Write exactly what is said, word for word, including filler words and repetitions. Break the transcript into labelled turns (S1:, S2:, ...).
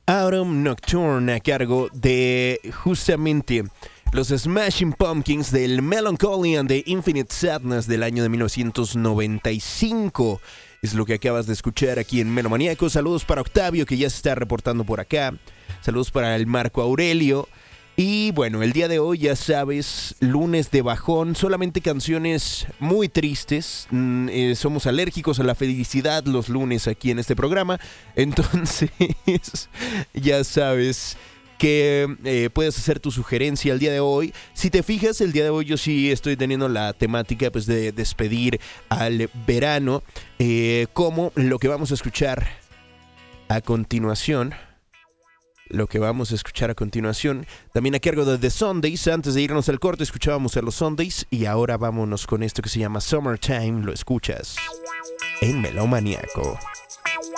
S1: Autumn Nocturne a cargo de justamente los Smashing Pumpkins del Melancholy and the Infinite Sadness del año de mil novecientos noventa y cinco. Es lo que acabas de escuchar aquí en Melomaníaco. Saludos para Octavio, que ya se está reportando por acá. Saludos para el Marco Aurelio. Y bueno, el día de hoy, ya sabes, lunes de bajón, solamente canciones muy tristes. Mm, eh, somos alérgicos a la felicidad los lunes aquí en este programa. Entonces, ya sabes que eh, puedes hacer tu sugerencia el día de hoy. Si te fijas, el día de hoy yo sí estoy teniendo la temática pues, de despedir al verano, eh, como lo que vamos a escuchar a continuación. Lo que vamos a escuchar a continuación, también a cargo de The Sundays. Antes de irnos al corte escuchábamos a los Sundays y ahora vámonos con esto que se llama Summertime. Lo escuchas en Melomaníaco.